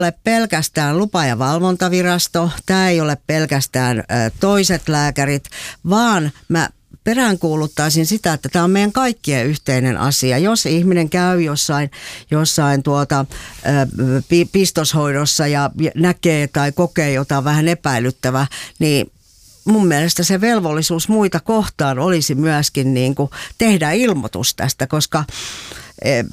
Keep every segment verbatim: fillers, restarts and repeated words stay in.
ole pelkästään lupa- ja valvontavirasto, tämä ei ole pelkästään ö, toiset lääkärit, vaan mä peräänkuuluttaisin sitä, että tämä on meidän kaikkien yhteinen asia. Jos ihminen käy jossain, jossain tuota, ö, pistoshoidossa ja näkee tai kokee jotain vähän epäilyttävää, niin mun mielestä se velvollisuus muita kohtaan olisi myöskin niin kuin tehdä ilmoitus tästä, koska ö,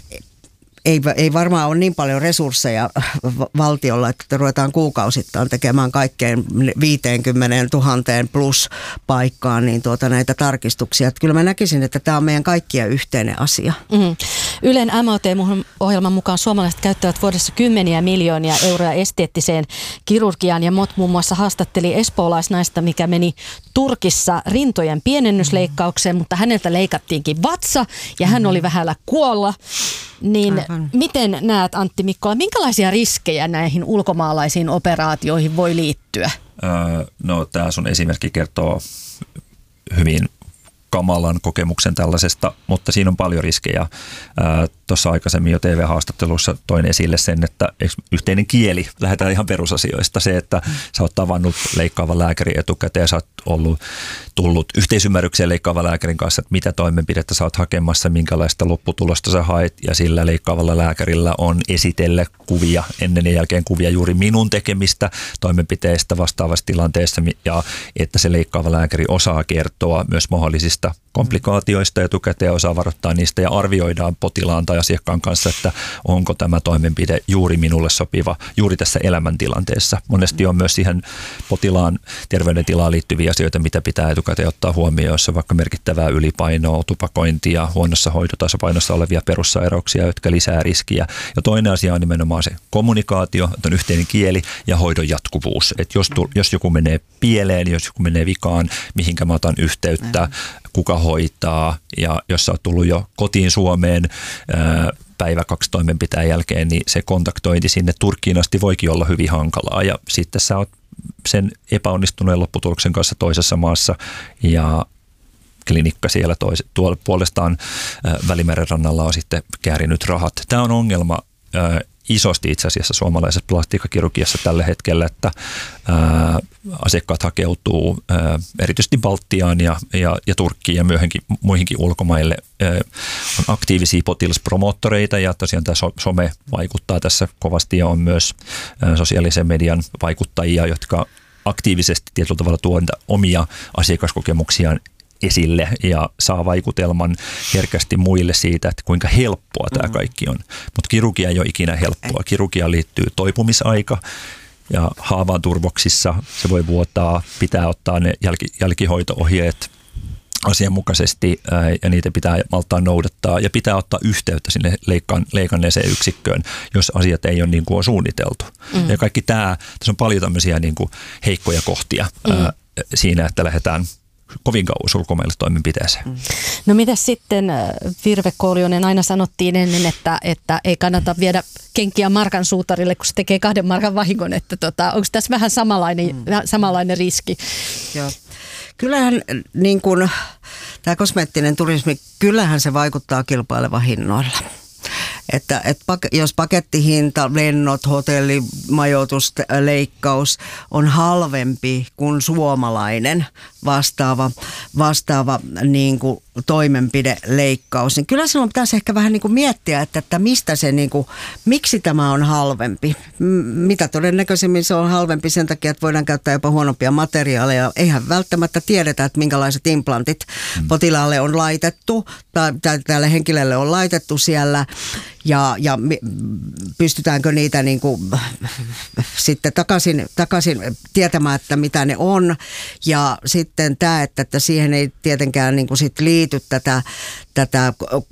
Ei, ei varmaan ole niin paljon resursseja valtiolla, että ruvetaan kuukausittain tekemään kaikkeen viisikymmentätuhatta plus paikkaan niin tuota näitä tarkistuksia. Että kyllä mä näkisin, että tämä on meidän kaikkien yhteinen asia. Mm. Ylen M O T-ohjelman mukaan suomalaiset käyttävät vuodessa kymmeniä miljoonia euroja esteettiseen kirurgiaan ja M O T muun muassa haastatteli espoolaisnaista, mikä meni Turkissa rintojen pienennysleikkaukseen, mutta häneltä leikattiinkin vatsa ja hän oli vähällä kuolla. Niin Aivan. Miten näet, Antti Mikkola, minkälaisia riskejä näihin ulkomaalaisiin operaatioihin voi liittyä? Öö, no tämä sun esimerkki kertoo hyvin kamalan kokemuksen tällaisesta, mutta siinä on paljon riskejä. Tuossa aikaisemmin jo T V-haastattelussa toin esille sen, että yhteinen kieli, lähdetään ihan perusasioista. Se, että sä oot tavannut leikkaavan lääkärin etukäteen ja sä oot ollut, tullut yhteisymmärrykseen leikkaavan lääkärin kanssa, että mitä toimenpidettä sä oot hakemassa, minkälaista lopputulosta sä haet, ja sillä leikkaavalla lääkärillä on esitellä kuvia, ennen ja jälkeen kuvia juuri minun tekemistä toimenpiteistä vastaavassa tilanteessa, ja että se leikkaava lääkäri osaa kertoa myös mahdollisista komplikaatioista etukäteen, osaa varoittaa niistä ja arvioidaan potilaan tai asiakkaan kanssa, että onko tämä toimenpide juuri minulle sopiva juuri tässä elämäntilanteessa. Monesti on myös siihen potilaan terveydentilaan liittyviä asioita, mitä pitää etukäteen ottaa huomioon, jos on vaikka merkittävää ylipainoa, tupakointia, huonossa hoitotasapainossa olevia perussairauksia, jotka lisää riskiä. Ja toinen asia on nimenomaan se kommunikaatio, että on yhteinen kieli ja hoidon jatkuvuus. Että jos, jos joku menee pieleen, jos joku menee vikaan, mihinkä mä otan yhteyttä, kuka hoitaa, ja jos sä oot tullut jo kotiin Suomeen ää, päivä kaksi toimenpiteen jälkeen, niin se kontaktointi sinne Turkkiin asti voikin olla hyvin hankalaa, ja sitten sä oot sen epäonnistuneen lopputuloksen kanssa toisessa maassa, ja klinikka siellä tois, tuolla puolestaan ää, Välimeren rannalla on sitten käärinyt rahat. Tämä on ongelma ää, isosti itse asiassa suomalaisessa plastiikkakirurgiassa tällä hetkellä, että ää, asiakkaat hakeutuu ää, erityisesti Baltiaan ja, ja, ja Turkkiin ja myöhemmin muihinkin ulkomaille. Ää, on aktiivisia potilaspromoottoreita ja tosiaan tämä some vaikuttaa tässä kovasti ja on myös ää, sosiaalisen median vaikuttajia, jotka aktiivisesti tietyllä tavalla tuoda omia asiakaskokemuksiaan esille ja saa vaikutelman herkästi muille siitä, että kuinka helppoa tämä kaikki on. Mutta kirurgia ei ole ikinä helppoa. Kirurgiaan liittyy toipumisaika ja haavaan turvoksissa se voi vuotaa, pitää ottaa ne jälki, jälkihoito-ohjeet asianmukaisesti ää, ja niitä pitää malttaa noudattaa ja pitää ottaa yhteyttä sinne leikkaan, leikanneeseen yksikköön, jos asiat ei ole niin kuin on suunniteltu. Mm. Ja kaikki tämä, tässä on paljon tämmöisiä niin kuin heikkoja kohtia ää, mm. siinä, että lähdetään kovin kauas ulkomaille toimenpiteeseen. Mm. No mitäs sitten, Virve Koolionen, aina sanottiin ennen, että, että ei kannata viedä kenkiä markan suutarille, kun se tekee kahden markan vahingon, että tota, onko tässä vähän samanlainen, mm. samanlainen riski? Joo. Kyllähän niin kuin tämä kosmeettinen turismi, kyllähän se vaikuttaa kilpaileva hinnoilla. Että, että jos pakettihinta, lennot, hotelli, majoitus, leikkaus on halvempi kuin suomalainen vastaava, vastaava niin kuin toimenpideleikkaus, niin kyllä silloin pitäisi ehkä vähän niin kuin miettiä, että, että mistä se, niin kuin, miksi tämä on halvempi. Mitä todennäköisemmin se on halvempi sen takia, että voidaan käyttää jopa huonompia materiaaleja. Eihän välttämättä tiedetä, että minkälaiset implantit mm. potilaalle on laitettu tai, tai tälle henkilölle on laitettu siellä. Ja, ja pystytäänkö niitä niin kuin, sitten takaisin, takaisin tietämään, että mitä ne on. Ja sitten tämä, että, että siihen ei tietenkään niin kuin sit liity tätä, tätä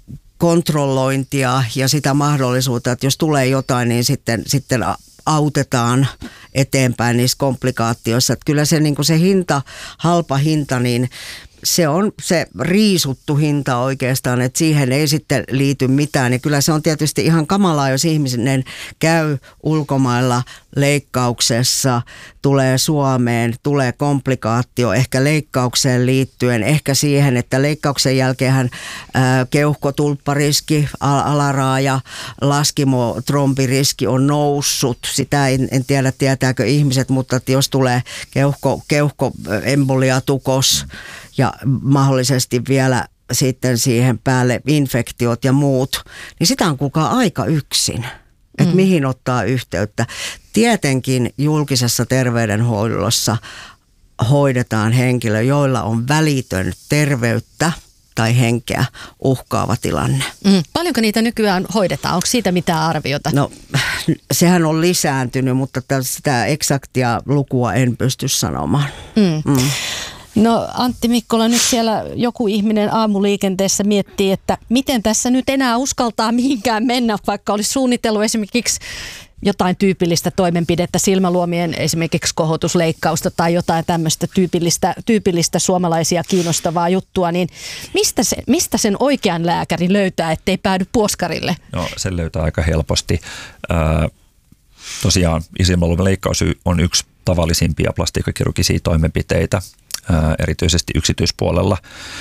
kontrollointia ja sitä mahdollisuutta, että jos tulee jotain, niin sitten, sitten autetaan eteenpäin niissä komplikaatioissa. Että kyllä se, niin kuin se hinta, halpa hinta, niin se on se riisuttu hinta oikeastaan, että siihen ei sitten liity mitään. Ja kyllä se on tietysti ihan kamalaa, jos ihminen käy ulkomailla leikkauksessa, tulee Suomeen, tulee komplikaatio ehkä leikkaukseen liittyen, ehkä siihen, että leikkauksen jälkeen keuhkotulppariski, alaraaja, laskimotrombiriski on noussut. Sitä en, en tiedä, tietääkö ihmiset, mutta että jos tulee keuhko, keuhkoemboliatukos ja mahdollisesti vielä sitten siihen päälle infektiot ja muut, niin sitä on kuulkaa aika yksin. Että mm. mihin ottaa yhteyttä. Tietenkin julkisessa terveydenhoidossa hoidetaan henkilö, joilla on välitön terveyttä tai henkeä uhkaava tilanne. Mm. Paljonko niitä nykyään hoidetaan? Onko siitä mitään arviota? No sehän on lisääntynyt, mutta sitä eksaktia lukua en pysty sanomaan. Mm. Mm. No Antti Mikkola, nyt siellä joku ihminen aamuliikenteessä miettii, että miten tässä nyt enää uskaltaa mihinkään mennä, vaikka olisi suunnitellut esimerkiksi jotain tyypillistä toimenpidettä, silmäluomien esimerkiksi kohotusleikkausta tai jotain tämmöistä tyypillistä, tyypillistä suomalaisia kiinnostavaa juttua, niin mistä, se, mistä sen oikean lääkärin löytää, ettei päädy puoskarille? No sen löytää aika helposti. Äh, tosiaan silmäluomen leikkaus on yksi tavallisimpia plastiikkakirurgisia toimenpiteitä. Ää, erityisesti yksityispuolella.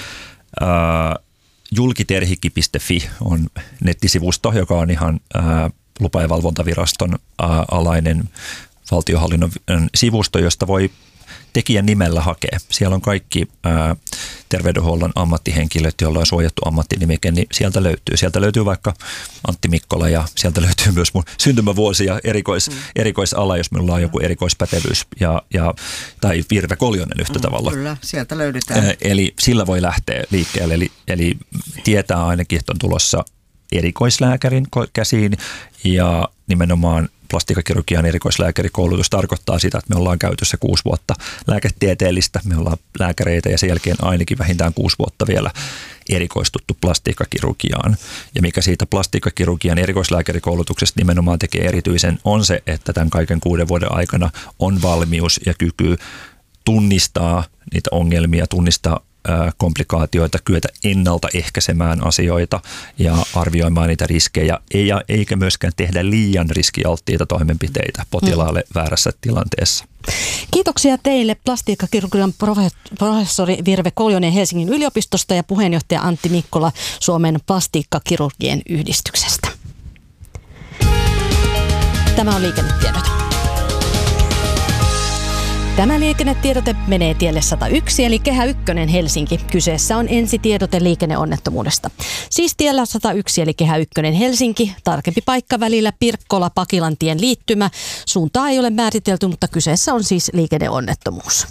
Ää, julkiterhikki piste fi on nettisivusto, joka on ihan ää, lupa- ja valvontaviraston ää, alainen valtionhallinnon sivusto, josta voi tekijän nimellä hakea. Siellä on kaikki ää, terveydenhuollon ammattihenkilöt, joilla on suojattu ammattinimike, niin sieltä löytyy. Sieltä löytyy vaikka Antti Mikkola ja sieltä löytyy myös mun syntymävuosi ja erikois, mm. erikoisala, jos minulla on joku erikoispätevyys ja, ja, tai Virve Koljonen yhtä mm, tavalla. Kyllä, sieltä löydetään. Ää, eli sillä voi lähteä liikkeelle, eli, eli tietää ainakin, että on tulossa erikoislääkärin käsiin ja nimenomaan plastiikkakirurgian erikoislääkärikoulutus tarkoittaa sitä, että me ollaan käytössä kuusi vuotta lääketieteellistä, me ollaan lääkäreitä ja sen jälkeen ainakin vähintään kuusi vuotta vielä erikoistuttu plastiikkakirurgiaan. Ja mikä siitä plastiikkakirurgian erikoislääkärikoulutuksesta nimenomaan tekee erityisen on se, että tämän kaiken kuuden vuoden aikana on valmius ja kyky tunnistaa niitä ongelmia, tunnistaa komplikaatioita, kyetä ennaltaehkäisemään asioita ja arvioimaan niitä riskejä, eikä myöskään tehdä liian riskialttiita toimenpiteitä potilaalle mm. väärässä tilanteessa. Kiitoksia teille plastiikkakirurgian professori Virve Koljonen Helsingin yliopistosta ja puheenjohtaja Antti Mikkola Suomen plastiikkakirurgien yhdistyksestä. Tämä on liikennetiedote. Tämä liikennetiedote menee tielle sata yksi eli Kehä ykkönen Helsinki. Kyseessä on ensitiedote liikenneonnettomuudesta. Siis tiellä sata yksi eli Kehä ykkönen Helsinki, tarkempi paikka välillä Pirkkola-Pakilantien liittymä. Suuntaa ei ole määritelty, mutta kyseessä on siis liikenneonnettomuus.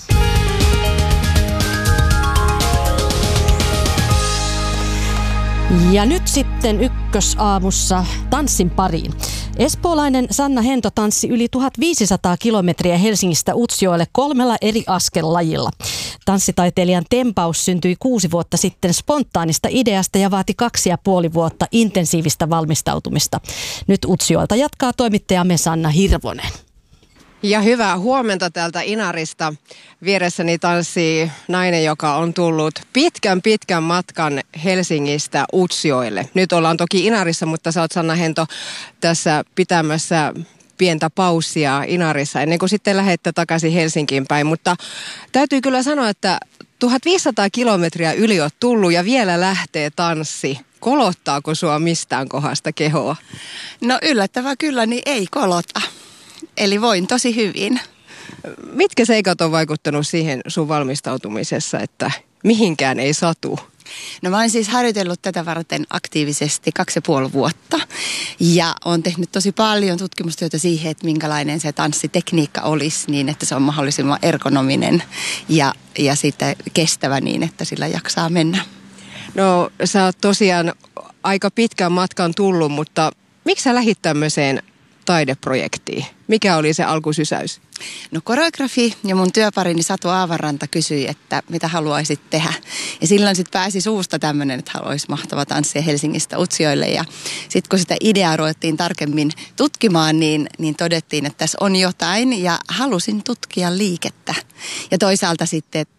Ja nyt sitten ykkösaamussa tanssin pariin. Espoolainen Sanna Hento tanssi yli tuhatviisisataa kilometriä Helsingistä Utsjoelle kolmella eri askellajilla. Tanssitaiteilijan tempaus syntyi kuusi vuotta sitten spontaanista ideasta ja vaati kaksi ja puoli vuotta intensiivistä valmistautumista. Nyt Utsjoelta jatkaa toimittajamme Sanna Hirvonen. Ja hyvää huomenta täältä Inarista. Vieressäni tanssii nainen, joka on tullut pitkän pitkän matkan Helsingistä Utsjoelle. Nyt ollaan toki Inarissa, mutta sä oot Sanna Hento tässä pitämässä pientä paussia Inarissa ennen kuin sitten lähdette takaisin Helsinkiin päin. Mutta täytyy kyllä sanoa, että tuhatviisisataa kilometriä yli oot tullut ja vielä lähtee tanssi. Kolottaako sua mistään kohdasta kehoa? No yllättävää kyllä, niin ei kolota. Eli voin tosi hyvin. Mitkä seikat on vaikuttanut siihen sun valmistautumisessa, että mihinkään ei satu? No mä oon siis harjoitellut tätä varten aktiivisesti kaksi ja puoli vuotta. Ja oon tehnyt tosi paljon tutkimustyötä siihen, että minkälainen se tanssitekniikka olisi niin, että se on mahdollisimman ergonominen ja, ja sitten kestävä niin, että sillä jaksaa mennä. No sä oot tosiaan aika pitkän matkan tullut, mutta miksi sä lähdit tämmöiseen taideprojektiin? Mikä oli se alkusysäys? No koreografi ja mun työparini Satu Aavaranta kysyi, että mitä haluaisit tehdä. Ja silloin sitten pääsi suusta tämmöinen, että haluaisi mahtava tanssia Helsingistä Utsjoelle. Ja sitten kun sitä ideaa ruvettiin tarkemmin tutkimaan, niin, niin todettiin, että tässä on jotain ja halusin tutkia liikettä. Ja toisaalta sitten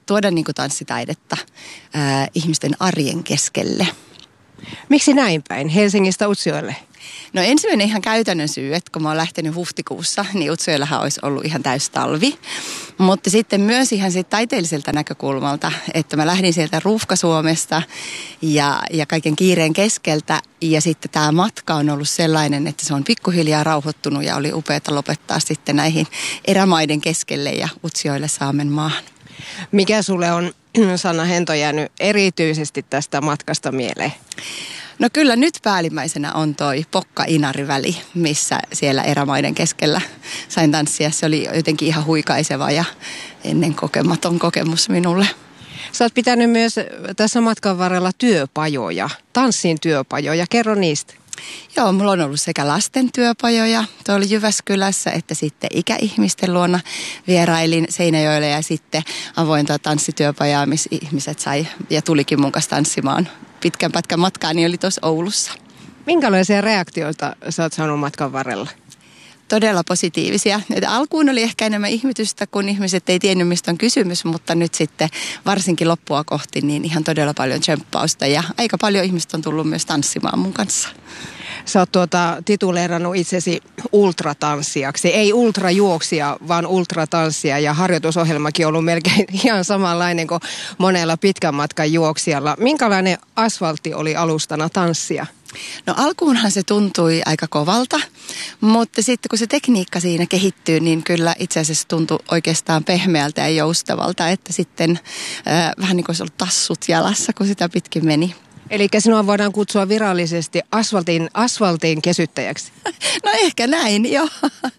tuoda niin kuin tanssitaidetta ää, ihmisten arjen keskelle. Miksi näin päin Helsingistä Utsjoelle? No ensimmäinen ihan käytännön syy, että kun mä oon lähtenyt huhtikuussa, niin Utsjoellahan olisi ollut ihan täys talvi. Mutta sitten myös ihan siitä taiteelliselta näkökulmalta, että mä lähdin sieltä Ruuhka-Suomesta ja, ja kaiken kiireen keskeltä. Ja sitten tämä matka on ollut sellainen, että se on pikkuhiljaa rauhoittunut ja oli upeata lopettaa sitten näihin erämaiden keskelle ja Utsjoelle Saamenmaahan. Mikä sulle on, Sanna Hento, jäänyt erityisesti tästä matkasta mieleen? No kyllä nyt päällimmäisenä on toi Pokka-Inari-väli, missä siellä erämaiden keskellä sain tanssia. Se oli jotenkin ihan huikaiseva ja ennen kokematon kokemus minulle. Sä oot pitänyt myös tässä matkan varrella työpajoja, tanssin työpajoja. Kerro niistä. Joo, mulla on ollut sekä lasten työpajoja tuolla Jyväskylässä että sitten ikäihmisten luona vierailin Seinäjoelle ja sitten avointa tanssityöpajaa, missä ihmiset sai ja tulikin mun kanssa tanssimaan pitkän pätkän matkaa, niin oli tuossa Oulussa. Minkälaisia reaktioita sä oot saanut matkan varrella? Todella positiivisia. Et alkuun oli ehkä enemmän ihmetystä, kun ihmiset ei tiennyt, mistä on kysymys, mutta nyt sitten varsinkin loppua kohti niin ihan todella paljon tsemppausta ja aika paljon ihmiset on tullut myös tanssimaan mun kanssa. Sä oot tuota, tituleerannut itsesi ultratanssijaksi. Ei ultrajuoksija, vaan ultratanssija ja harjoitusohjelmakin on ollut melkein ihan samanlainen kuin monella pitkän matkan juoksijalla. Minkälainen asfaltti oli alustana tanssia? No alkuunhan se tuntui aika kovalta, mutta sitten kun se tekniikka siinä kehittyy, niin kyllä itse asiassa tuntui oikeastaan pehmeältä ja joustavalta, että sitten äh, vähän niin kuin olisi ollut tassut jalassa, kun sitä pitkin meni. Eli sinua voidaan kutsua virallisesti asfaltin, asfaltin kesyttäjäksi? No ehkä näin, joo.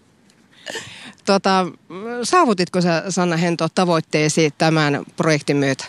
Tota, saavutitko sä, Sanna Hento, tavoitteesi tämän projektin myötä?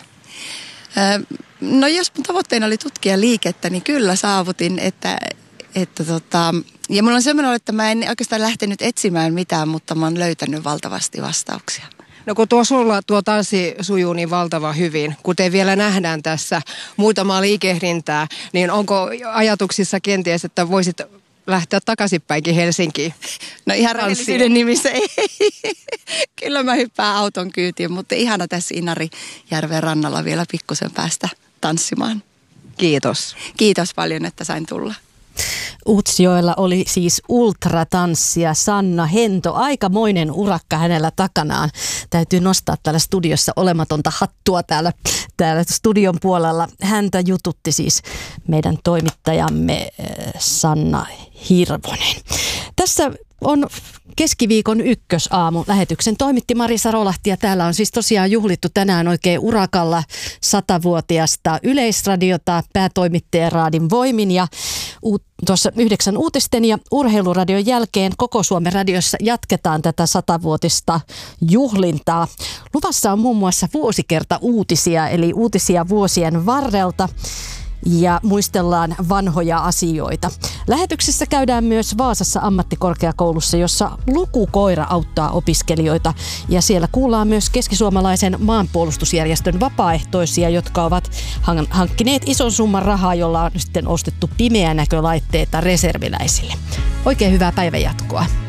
No jos mun tavoitteena oli tutkia liikettä, niin kyllä saavutin, että, että tota, ja mulla on semmoinen ollut, että mä en oikeastaan lähtenyt etsimään mitään, mutta mä oon löytänyt valtavasti vastauksia. No kun tuo sulla tuo tanssi sujuu niin valtavan hyvin, kuten vielä nähdään tässä muutamaa liikehdintää, niin onko ajatuksissa kenties, että voisit lähteä takaisinpäinkin Helsinkiin? No ihan rehellisyyden nimissä ei. Kyllä mä hyppään auton kyytiin, mutta ihana tässä Inarijärven rannalla vielä pikkusen päästä tanssimaan. Kiitos. Kiitos paljon, että sain tulla. Utsjoella oli siis ultratanssija Sanna Hento. Aikamoinen urakka hänellä takanaan. Täytyy nostaa täällä studiossa olematonta hattua täällä, täällä studion puolella. Häntä jututti siis meidän toimittajamme Sanna Hirvonen. Tässä on keskiviikon ykkösaamu. Lähetyksen toimitti Marisa Rolahti ja täällä on siis tosiaan juhlittu tänään oikein urakalla satavuotiasta Yleisradiota päätoimittaja Raadin voimin ja tuossa yhdeksän uutisten ja urheiluradion jälkeen koko Suomen radiossa jatketaan tätä satavuotista juhlintaa. Luvassa on muun muassa vuosikerta uutisia eli uutisia vuosien varrelta. Ja muistellaan vanhoja asioita. Lähetyksessä käydään myös Vaasassa ammattikorkeakoulussa, jossa lukukoira auttaa opiskelijoita. Ja siellä kuullaan myös keskisuomalaisen maanpuolustusjärjestön vapaaehtoisia, jotka ovat hankkineet ison summan rahaa, jolla on sitten ostettu pimeänäkölaitteita reserviläisille. Oikein hyvää päivänjatkoa.